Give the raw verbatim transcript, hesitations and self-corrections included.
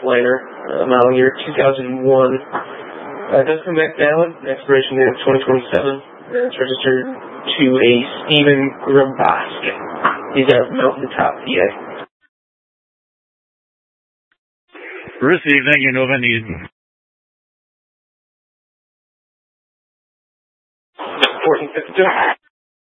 liner, uh, model year two thousand one. Uh, it does come back valid, expiration date of twenty twenty-seven. It's registered to a Stephen Grabosk. He's at Mountain Top, P A. Received, thank you, Nova Need. fourteen fifty-two.